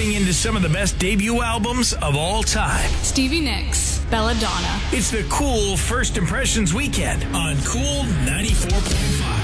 Getting into some of the best debut albums of all time. Stevie Nicks, Belladonna. It's the Cool First Impressions Weekend on Cool 94.5.